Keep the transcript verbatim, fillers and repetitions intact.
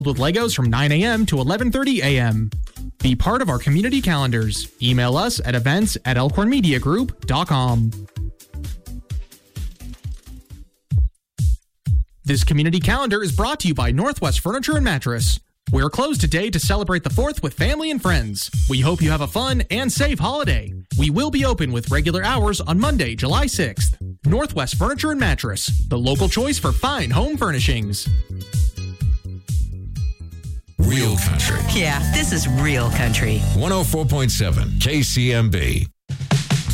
with Legos from nine a.m. to eleven thirty a.m. Be part of our community calendars. Email us at events at elkhorn media group dot com. This community calendar is brought to you by Northwest Furniture and Mattress. We're closed today to celebrate the fourth with family and friends. We hope you have a fun and safe holiday. We will be open with regular hours on Monday, July sixth. Northwest Furniture and Mattress, the local choice for fine home furnishings. Real country. Yeah, this is real country. one oh four point seven K C M B.